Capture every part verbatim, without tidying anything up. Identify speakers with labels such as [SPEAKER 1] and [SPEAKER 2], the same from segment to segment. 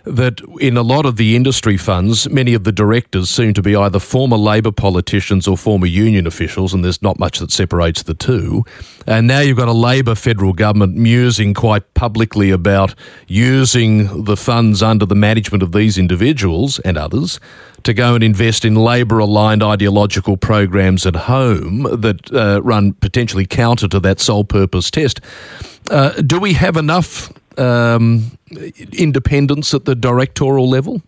[SPEAKER 1] that in a lot of the industry funds, many of the directors seem to be either former Labor politicians or former union officials, and there's not much that separates the two. And now you've got a Labor federal government musing quite publicly about using the funds under the management of these individuals and others to go and invest in Labor-aligned ideological programs at home that uh, run potentially counter to that sole purpose test. Uh, do we have enough um, independence at the directorial level?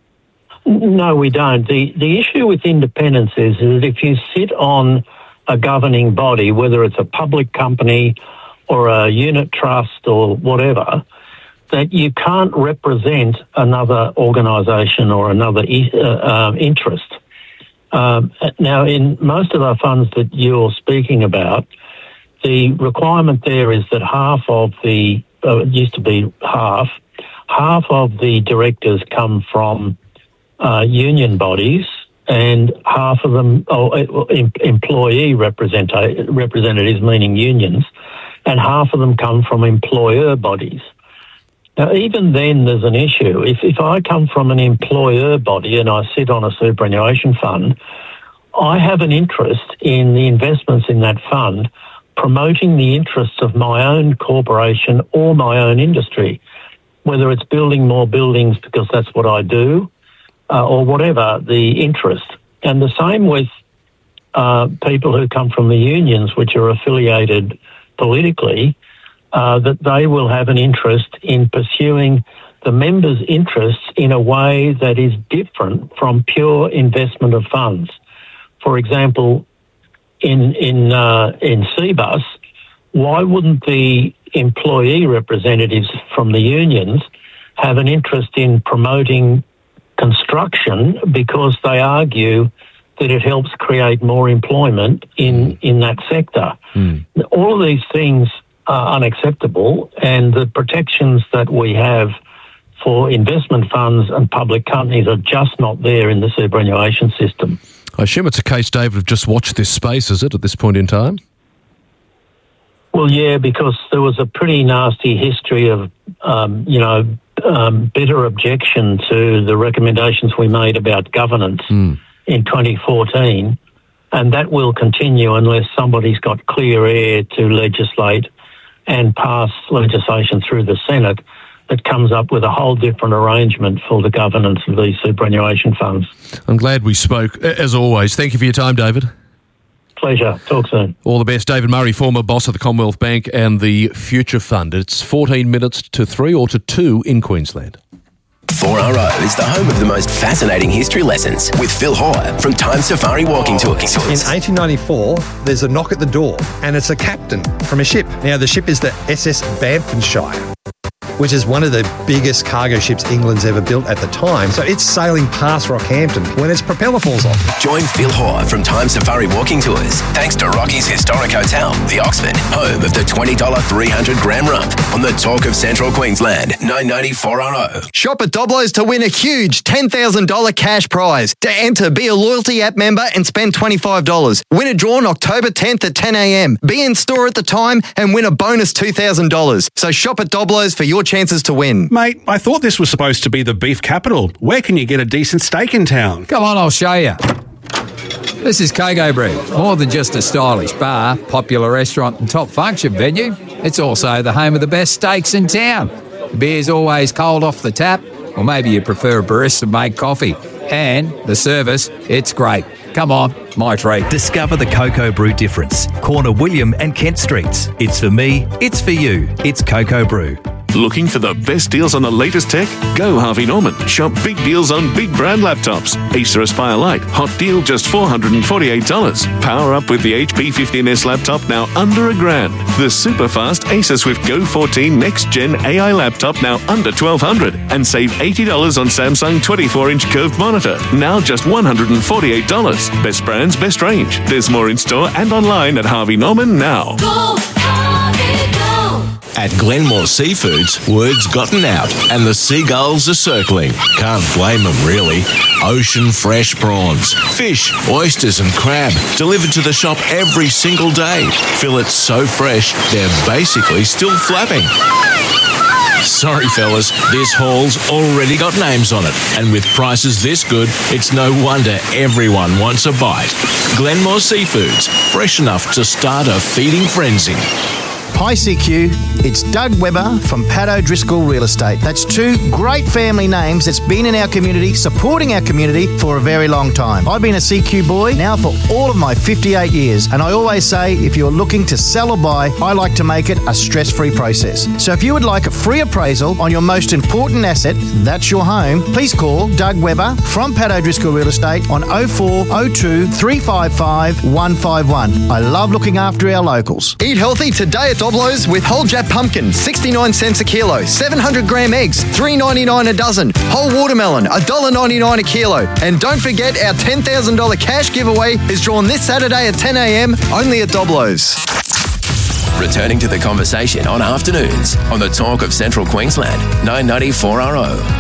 [SPEAKER 2] No, we don't. The the issue with independence is, is that if you sit on a governing body, whether it's a public company or a unit trust or whatever, that you can't represent another organisation or another uh, uh, interest. Um, now, in most of the funds that you're speaking about, the requirement there is that half of the, uh, it used to be half, half of the directors come from uh, union bodies and half of them, oh, em- employee representa- representatives, meaning unions, and half of them come from employer bodies. Now, even then, there's an issue. If if I come from an employer body and I sit on a superannuation fund, I have an interest in the investments in that fund promoting the interests of my own corporation or my own industry, whether it's building more buildings because that's what I do, uh, or whatever the interest. And the same with uh, people who come from the unions, which are affiliated politically, Uh, that they will have an interest in pursuing the members' interests in a way that is different from pure investment of funds. For example, in in uh, in C B U S, why wouldn't the employee representatives from the unions have an interest in promoting construction because they argue that it helps create more employment in, in that sector? Mm. All of these things are unacceptable, and the protections that we have for investment funds and public companies are just not there in the superannuation system.
[SPEAKER 1] I assume it's a case, David, of just watch this space, is it, at this point in time?
[SPEAKER 2] Well, yeah, because there was a pretty nasty history of, um, you know, um, bitter objection to the recommendations we made about governance mm. in twenty fourteen, and that will continue unless somebody's got clear air to legislate and pass legislation through the Senate that comes up with a whole different arrangement for the governance of these superannuation funds.
[SPEAKER 1] I'm glad we spoke. As always, thank you for your time, David.
[SPEAKER 2] Pleasure. Talk soon.
[SPEAKER 1] All the best. David Murray, former boss of the Commonwealth Bank and the Future Fund. It's fourteen minutes to three or to two in Queensland.
[SPEAKER 3] four R O is the home of the most fascinating history lessons with Phil Hoare from Time Safari Walking Tours.
[SPEAKER 4] In eighteen ninety-four, there's a knock at the door, and it's a captain from a ship. Now, the ship is the S S Bamfordshire, which is one of the biggest cargo ships England's ever built at the time. So it's sailing past Rockhampton when its propeller falls off.
[SPEAKER 3] Join Phil Hoare from Time Safari Walking Tours, thanks to Rocky's Historic Hotel, the Oxford, home of the twenty dollars three hundred gram rump on the Talk of Central Queensland, nine ninety four R O.
[SPEAKER 5] Shop at Doblo's to win a huge ten thousand dollars cash prize. To enter, be a loyalty app member and spend twenty-five dollars. Win a draw on October tenth at ten a.m. Be in store at the time and win a bonus two thousand dollars. So shop at Doblo's for your chances to win.
[SPEAKER 6] Mate, I thought this was supposed to be the beef capital. Where can you get a decent steak in town?
[SPEAKER 7] Come on, I'll show you. This is Coco Brew. More than just a stylish bar, popular restaurant and top function venue, it's also the home of the best steaks in town. The beer's always cold off the tap, or maybe you prefer a barista-made coffee. And the service, it's great. Come on, my treat.
[SPEAKER 8] Discover the Coco Brew difference. Corner William and Kent Streets. It's for me, it's for you. It's Coco Brew.
[SPEAKER 9] Looking for the best deals on the latest tech? Go Harvey Norman. Shop big deals on big brand laptops. Acer Aspire Lite, hot deal just four hundred forty-eight dollars. Power up with the H P fifteen S laptop now under a grand. The super fast Acer Swift Go fourteen Next Gen A I laptop now under twelve hundred dollars. And save eighty dollars on Samsung twenty-four inch curved monitor, now just one hundred forty-eight dollars. Best brands, best range. There's more in store and online at Harvey Norman now.
[SPEAKER 10] Go, Harvey, go.
[SPEAKER 11] At Glenmore Seafoods, word's gotten out and the seagulls are circling. Can't blame them, really. Ocean fresh prawns, fish, oysters and crab delivered to the shop every single day. Fillets so fresh, they're basically still flapping. Sorry, fellas, this haul's already got names on it. And with prices this good, it's no wonder everyone wants a bite. Glenmore Seafoods, fresh enough to start a feeding frenzy.
[SPEAKER 12] Hi C Q, it's Doug Webber from Pat O'Driscoll Real Estate. That's two great family names that's been in our community, supporting our community for a very long time. I've been a C Q boy now for all of my fifty-eight years, and I always say if you're looking to sell or buy, I like to make it a stress-free process. So if you would like a free appraisal on your most important asset, that's your home, please call Doug Webber from Pat O'Driscoll Real Estate on oh four oh two, three five five, one five one. I love looking after our locals.
[SPEAKER 5] Eat healthy today at Doblo's with whole Jap pumpkin, sixty-nine cents a kilo. seven hundred gram eggs, three ninety-nine a dozen. Whole watermelon, one dollar ninety-nine a kilo. And don't forget our ten thousand dollars cash giveaway is drawn this Saturday at ten a.m. only at Doblo's.
[SPEAKER 3] Returning to the conversation on afternoons on the Talk of Central Queensland, nine ninety-four R O.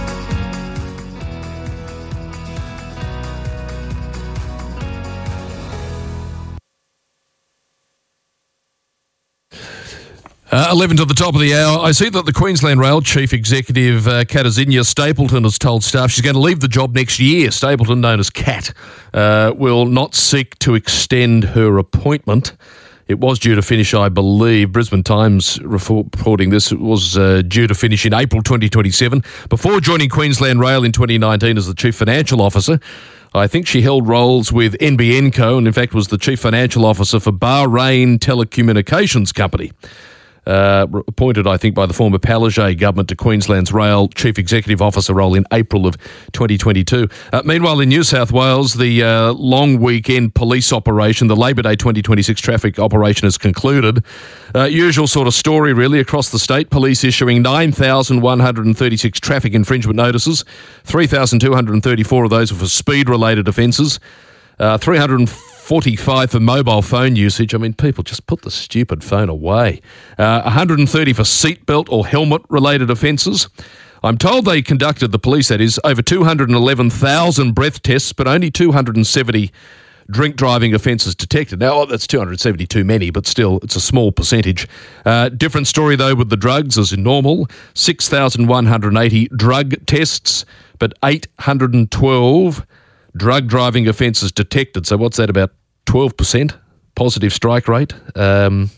[SPEAKER 1] Uh, eleven to the top of the hour. I see that the Queensland Rail Chief Executive, uh, Katazinia Stapleton, has told staff she's going to leave the job next year. Stapleton, known as Kat, uh, will not seek to extend her appointment. It was due to finish, I believe, Brisbane Times reporting this, it was uh, due to finish in April twenty twenty-seven. Before joining Queensland Rail in twenty nineteen as the Chief Financial Officer, I think she held roles with N B N Co and, in fact, was the Chief Financial Officer for Bahrain Telecommunications Company. Uh, appointed, I think, by the former Palaszczuk government to Queensland's Rail Chief Executive Officer role in April of twenty twenty-two. Uh, meanwhile, in New South Wales, the uh, long weekend police operation, the Labor Day twenty twenty-six traffic operation, has concluded. Uh, usual sort of story, really, across the state. Police issuing nine thousand one hundred thirty-six traffic infringement notices. three thousand two hundred thirty-four of those were for speed-related offences. Uh, three hundred forty-five for mobile phone usage. I mean, people just put the stupid phone away. Uh, one hundred thirty for seatbelt or helmet-related offences. I'm told they conducted, the police that is, over two hundred eleven thousand breath tests, but only two hundred seventy drink driving offences detected. Now, that's two hundred seventy too many, but still, it's a small percentage. Uh, different story, though, with the drugs, as in normal. six thousand one hundred eighty drug tests, but eight hundred twelve drug driving offences detected. So what's that, about twelve percent positive strike rate, um,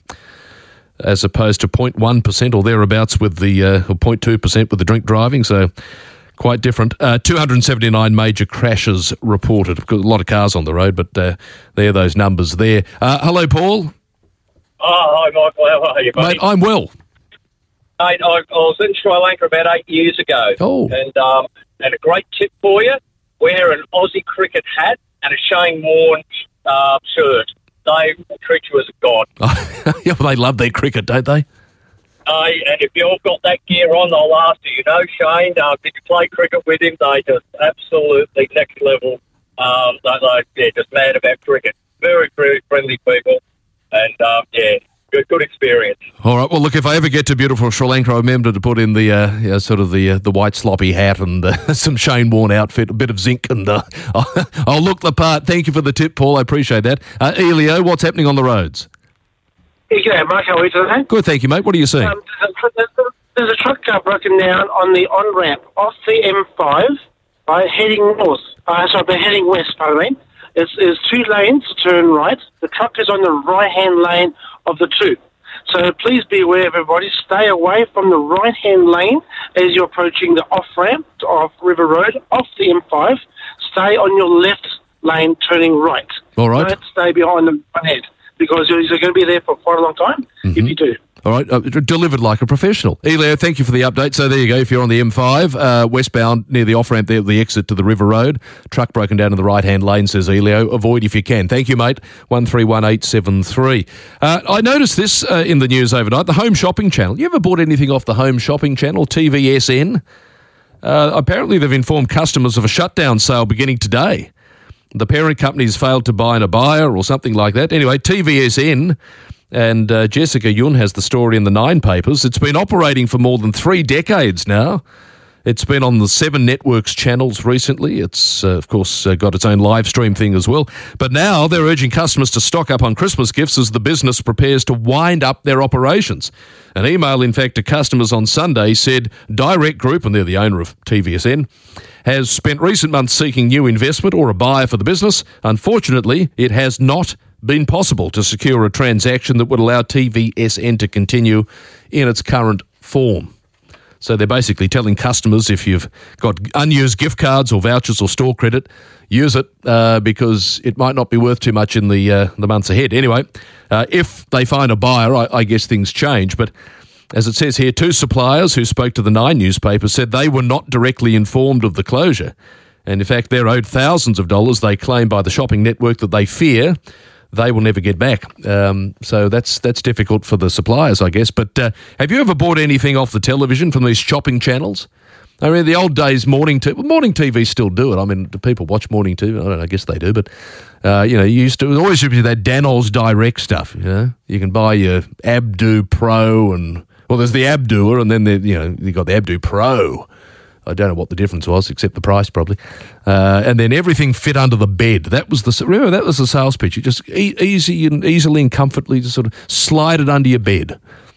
[SPEAKER 1] as opposed to zero point one percent or thereabouts with the, uh, or zero point two percent with the drink driving. So quite different. Uh, two hundred seventy-nine major crashes reported. Of course, a lot of cars on the road, but uh, there are those numbers there. Uh, hello, Paul.
[SPEAKER 13] Oh, hi, Michael. How are you, buddy?
[SPEAKER 1] Mate, I'm well.
[SPEAKER 13] Mate, I, I was in Sri Lanka about eight years ago.
[SPEAKER 1] Oh.
[SPEAKER 13] And, um, and a great tip for you, wear an Aussie cricket hat and a Shane Warne uh, shirt. They will treat you as a god.
[SPEAKER 1] Yeah, well, they love their cricket, don't they?
[SPEAKER 13] Uh, and if you've got that gear on, they'll ask you, you know, Shane, uh, did you play cricket with him? They just absolutely next level. Um, they, they, they're just mad about cricket. Very, very friendly people. And, um, yeah, good, good experience.
[SPEAKER 1] All right. Well, look, if I ever get to beautiful Sri Lanka, I remember to put in the uh, yeah, sort of the uh, the white sloppy hat and uh, some Shane Warne outfit, a bit of zinc, and uh, I'll, I'll look the part. Thank you for the tip, Paul. I appreciate that. Uh, Elio, what's happening on the roads?
[SPEAKER 14] Hey, g'day, Mark. How are you today?
[SPEAKER 1] Good, thank you, mate. What are you seeing?
[SPEAKER 14] Um, there's, a, there's a truck car broken down on the on-ramp off the M five, right, heading north. Uh, sorry, they're heading west, pardon me. It's, there's two lanes to turn right. The truck is on the right-hand lane of the two. So please be aware, everybody. Stay away from the right-hand lane as you're approaching the off-ramp off River Road, off the M five. Stay on your left lane, turning right.
[SPEAKER 1] All right.
[SPEAKER 14] Don't stay behind them ahead, because you're going to be there for quite a long time
[SPEAKER 1] mm-hmm.
[SPEAKER 14] if you do.
[SPEAKER 1] All right, uh, delivered like a professional. Elio, thank you for the update. So there you go. If you're on the M five, uh, westbound near the off-ramp there, the exit to the River Road, truck broken down in the right-hand lane, says Elio. Avoid if you can. Thank you, mate. one three one eight seven three. Uh, I noticed this uh, in the news overnight, the Home Shopping Channel. You ever bought anything off the Home Shopping Channel, T V S N? Uh, apparently they've informed customers of a shutdown sale beginning today. The parent company's failed to buy in a buyer or something like that. Anyway, T V S N... And uh, Jessica Yun has the story in the Nine papers. It's been operating for more than three decades now. It's been on the Seven Networks channels recently. It's, uh, of course, uh, got its own live stream thing as well. But now they're urging customers to stock up on Christmas gifts as the business prepares to wind up their operations. An email, in fact, to customers on Sunday said Direct Group, and they're the owner of T V S N, has spent recent months seeking new investment or a buyer for the business. Unfortunately, it has not been possible to secure a transaction that would allow T V S N to continue in its current form. So they're basically telling customers, if you've got unused gift cards or vouchers or store credit, use it uh, because it might not be worth too much in the uh, the months ahead. Anyway, uh, if they find a buyer, I, I guess things change. But as it says here, two suppliers who spoke to the Nine newspaper said they were not directly informed of the closure. And in fact, they're owed thousands of dollars, they claim, by the shopping network that they fear they will never get back. Um, so that's that's difficult for the suppliers, I guess. But uh, have you ever bought anything off the television from these shopping channels? I mean, the old days, morning T V, well, morning T V still do it. I mean, do people watch morning T V? I don't know, I guess they do. But, uh, you know, you used to, it always used to be that Danol's Direct stuff, you know. You can buy your Abdo Pro and, well, there's the Abdoer and then, the, you know, you got the Abdo Pro. I don't know what the difference was, except the price probably. Uh, and then everything fit under the bed. That was the remember that was the sales pitch. You just e- easy and easily and comfortably just sort of slide it under your bed.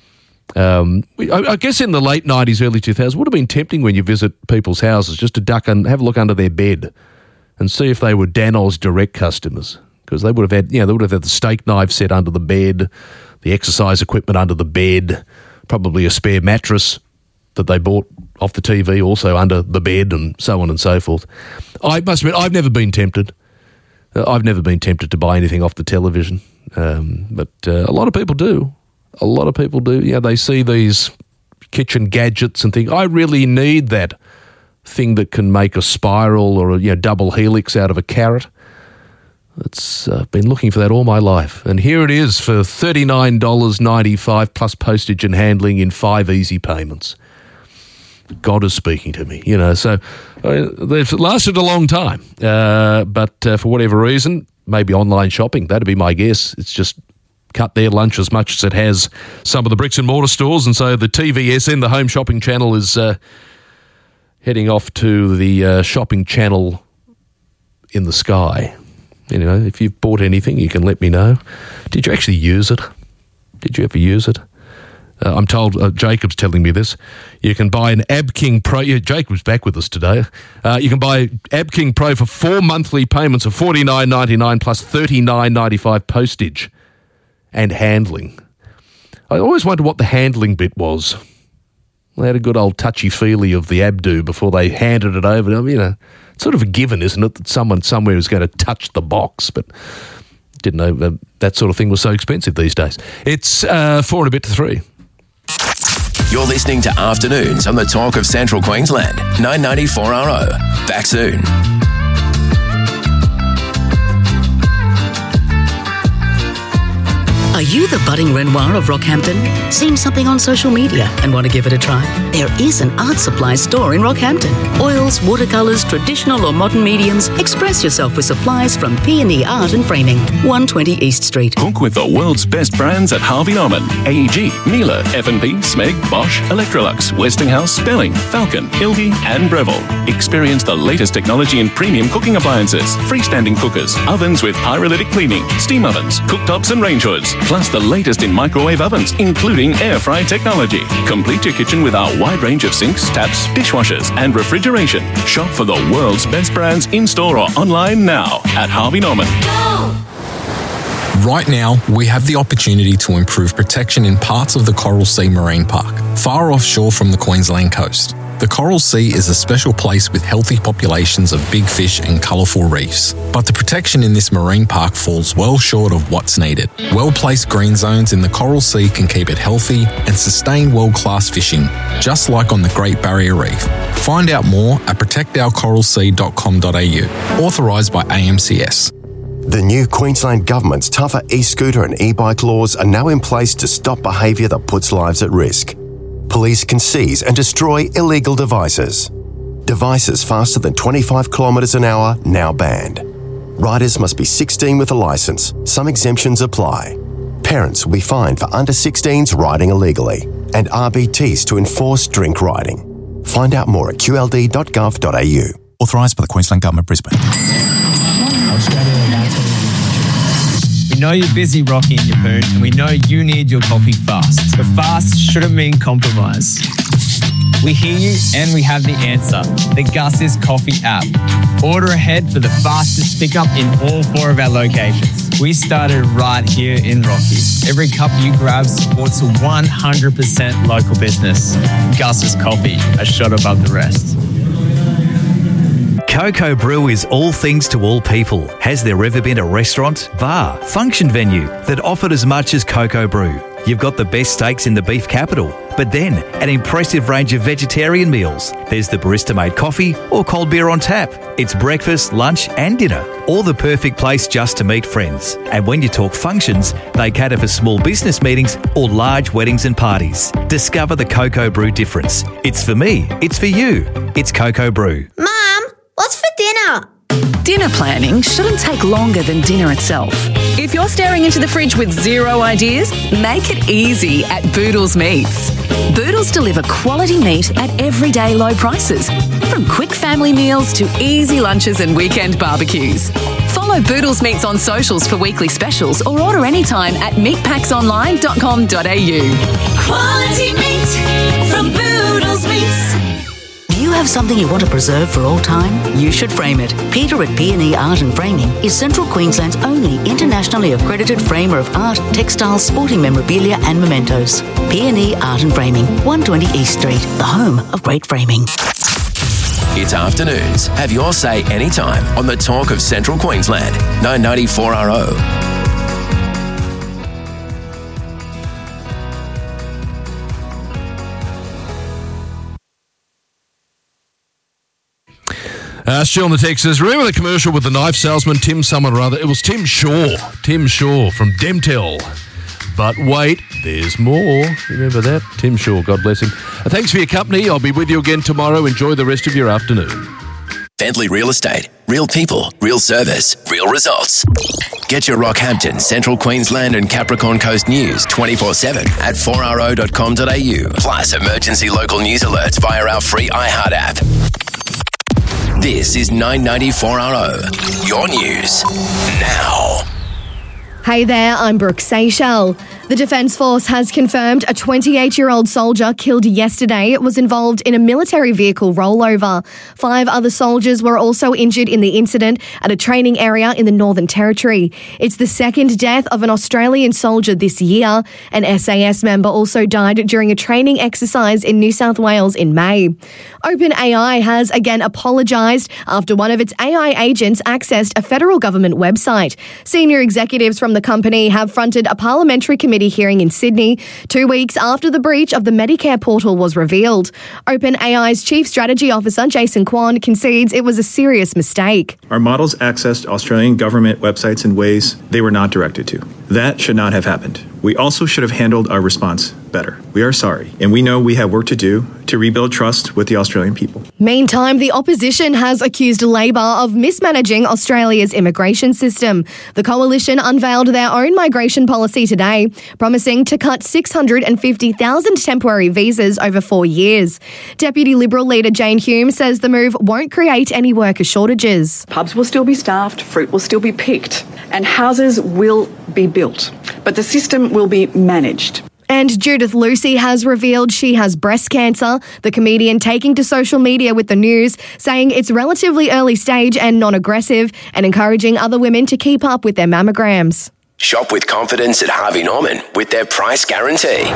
[SPEAKER 1] Um, I, I guess in the late nineties, early two thousands, would have been tempting when you visit people's houses just to duck and have a look under their bed and see if they were Danol's Direct customers, because they would have had, you know, they would have had the steak knife set under the bed, the exercise equipment under the bed, probably a spare mattress that they bought off the T V also under the bed, and so on and so forth. I must admit, I've never been tempted. Uh, I've never been tempted to buy anything off the television, um, but uh, a lot of people do. A lot of people do. Yeah, they see these kitchen gadgets and think, I really need that thing that can make a spiral or a you know, double helix out of a carrot. It's uh, been looking for that all my life, and here it is for thirty-nine dollars ninety-five plus postage and handling in five easy payments. God is speaking to me, you know. So uh, they've lasted a long time, uh, but uh, for whatever reason, maybe online shopping, that'd be my guess. It's just cut their lunch as much as it has some of the bricks and mortar stores, and so the T V S N, the home shopping channel, is uh, heading off to the uh, shopping channel in the sky. You know, if you've bought anything, you can let me know. Did you actually use it? Did you ever use it? Uh, I'm told, uh, Jacob's telling me this, you can buy an AbKing Pro. Yeah, Jacob's back with us today. Uh, you can buy AbKing Pro for four monthly payments of forty-nine ninety-nine plus thirty-nine ninety-five postage and handling. I always wondered what the handling bit was. They had a good old touchy-feely of the Abdo before they handed it over. I mean, you know, it's sort of a given, isn't it, that someone somewhere is going to touch the box, but didn't know that, that sort of thing was so expensive these days. It's uh, four and a bit to three.
[SPEAKER 3] You're listening to Afternoons on the Talk of Central Queensland, nine ninety-four R O. Back soon.
[SPEAKER 15] Are you the budding Renoir of Rockhampton? Seen something on social media and want to give it a try? There is an art supply store in Rockhampton. Oils, watercolours, traditional or modern mediums. Express yourself with supplies from P and E Art and Framing, one twenty East Street.
[SPEAKER 9] Cook with the world's best brands at Harvey Norman, A E G, Miele, F and P, Smeg, Bosch, Electrolux, Westinghouse, Belling, Falcon, Hilti and Breville. Experience the latest technology in premium cooking appliances, freestanding cookers, ovens with pyrolytic cleaning, steam ovens, cooktops and range hoods, plus the latest in microwave ovens, including air fry technology. Complete your kitchen with our wide range of sinks, taps, dishwashers and refrigeration. Shop for the world's best brands in-store or online now at Harvey Norman.
[SPEAKER 16] Right now, we have the opportunity to improve protection in parts of the Coral Sea Marine Park, far offshore from the Queensland coast. The Coral Sea is a special place with healthy populations of big fish and colourful reefs. But the protection in this marine park falls well short of what's needed. Well-placed green zones in the Coral Sea can keep it healthy and sustain world-class fishing, just like on the Great Barrier Reef. Find out more at protect our coral sea dot com dot a u. Authorised by A M C S.
[SPEAKER 17] The new Queensland Government's tougher e-scooter and e-bike laws are now in place to stop behaviour that puts lives at risk. Police can seize and destroy illegal devices. Devices faster than twenty-five kilometres an hour now banned. Riders must be sixteen with a licence. Some exemptions apply. Parents will be fined for under sixteens riding illegally, and R B Ts to enforce drink riding. Find out more at q l d dot gov dot a u.
[SPEAKER 18] Authorised by the Queensland Government, Brisbane.
[SPEAKER 19] We know you're busy, Rocky and Yapoon, and we know you need your coffee fast. But fast shouldn't mean compromise. We hear you and we have the answer. The Gus's Coffee app. Order ahead for the fastest pickup in all four of our locations. We started right here in Rocky. Every cup you grab supports a one hundred percent local business. Gus's Coffee, a shot above the rest.
[SPEAKER 8] Coco Brew is all things to all people. Has there ever been a restaurant, bar, function venue that offered as much as Coco Brew? You've got the best steaks in the beef capital, but then an impressive range of vegetarian meals. There's the barista-made coffee or cold beer on tap. It's breakfast, lunch and dinner, or the perfect place just to meet friends. And when you talk functions, they cater for small business meetings or large weddings and parties. Discover the Coco Brew difference. It's for me, it's for you. It's Coco Brew.
[SPEAKER 20] Mum, what's for dinner?
[SPEAKER 21] Dinner planning shouldn't take longer than dinner itself. If you're staring into the fridge with zero ideas, make it easy at Boodles Meats. Boodles deliver quality meat at everyday low prices, from quick family meals to easy lunches and weekend barbecues. Follow Boodles Meats on socials for weekly specials or order anytime at meat packs online dot com dot a u.
[SPEAKER 10] Quality meat from Boodles Meats.
[SPEAKER 15] Do you have something you want to preserve for all time? You should frame it. Peter at P and E Art and Framing is Central Queensland's only internationally accredited framer of art, textiles, sporting memorabilia and mementos. P and E Art and Framing, one twenty East Street, the home of great framing.
[SPEAKER 3] It's afternoons. Have your say anytime on the Talk of Central Queensland. nine ninety-four R O.
[SPEAKER 1] Uh, still in the Texas. Remember the commercial with the knife salesman, Tim someone or other? It was Tim Shaw. Tim Shaw from Demtel. But wait, there's more. Remember that? Tim Shaw, God bless him. Uh, thanks for your company. I'll be with you again tomorrow. Enjoy the rest of your afternoon.
[SPEAKER 3] Bentley Real Estate. Real people, real service, real results. Get your Rockhampton, Central Queensland and Capricorn Coast news twenty-four seven at four r o dot com dot a u. Plus emergency local news alerts via our free iHeart app. This is nine ninety-four R O. Your news now.
[SPEAKER 22] Hey there, I'm Brooke Seychelles. The Defence Force has confirmed a twenty-eight-year-old soldier killed yesterday was involved in a military vehicle rollover. Five other soldiers were also injured in the incident at a training area in the Northern Territory. It's the second death of an Australian soldier this year. An S A S member also died during a training exercise in New South Wales in May. OpenAI has again apologised after one of its A I agents accessed a federal government website. Senior executives from the company have fronted a parliamentary committee hearing in Sydney two weeks after the breach of the Medicare portal was revealed. OpenAI's Chief Strategy Officer Jason Kwan concedes it was a serious mistake.
[SPEAKER 23] Our models accessed Australian government websites in ways they were not directed to. That should not have happened. We also should have handled our response better. We are sorry, and we know we have work to do to rebuild trust with the Australian people.
[SPEAKER 22] Meantime, the opposition has accused Labor of mismanaging Australia's immigration system. The coalition unveiled their own migration policy today, promising to cut six hundred fifty thousand temporary visas over four years. Deputy Liberal leader Jane Hume says the move won't create any worker shortages.
[SPEAKER 24] Pubs will still be staffed, fruit will still be picked, and houses will be built, but the system will be managed.
[SPEAKER 22] And Judith Lucy has revealed she has breast cancer, the comedian taking to social media with the news, saying it's relatively early stage and non-aggressive, and encouraging other women to keep up with their mammograms.
[SPEAKER 3] Shop with confidence at Harvey Norman with their price guarantee.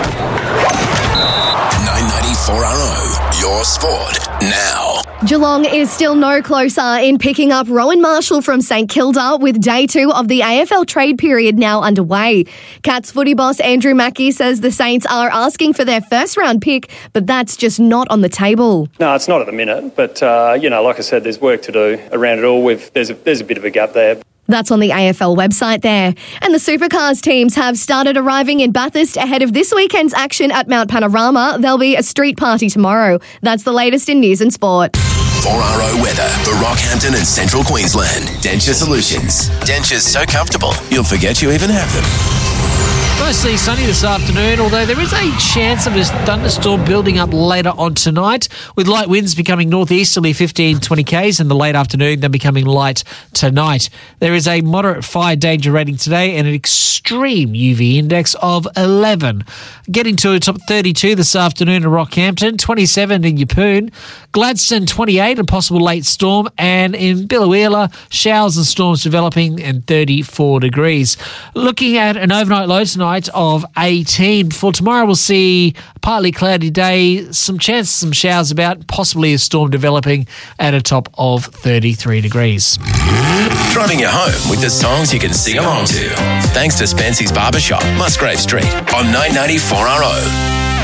[SPEAKER 3] nine ninety-four R O, your sport now.
[SPEAKER 22] Geelong is still no closer in picking up Rowan Marshall from St Kilda with day two of the A F L trade period now underway. Cats footy boss Andrew Mackey says the Saints are asking for their first round pick, but that's just not on the table.
[SPEAKER 25] No, it's not at the minute, but uh, you know, like I said, there's work to do around it all. We've, there's, a, there's a bit of a gap there.
[SPEAKER 22] That's on the A F L website there. And the Supercars teams have started arriving in Bathurst ahead of this weekend's action at Mount Panorama. There'll be a street party tomorrow. That's the latest in news and sport.
[SPEAKER 3] four R O weather for Rockhampton and Central Queensland. Denture Solutions. Dentures so comfortable, you'll forget you even have them.
[SPEAKER 2] Mostly sunny this afternoon, although there is a chance of a thunderstorm building up later on tonight, with light winds becoming northeasterly fifteen to twenty kays in the late afternoon, then becoming light tonight. There is a moderate fire danger rating today and an extreme U V index of eleven. Getting to a top thirty-two this afternoon in Rockhampton, twenty-seven in Yeppoon, Gladstone twenty-eight, a possible late storm, and in Biloela, showers and storms developing and thirty-four degrees. Looking at an overnight low tonight of eighteen. For tomorrow, we'll see a partly cloudy day, some chances, some showers about, possibly a storm developing at a top of thirty-three degrees.
[SPEAKER 3] Driving you home with the songs you can sing along to. Thanks to Spency's Barbershop, Musgrave Street on nine ninety-four R O.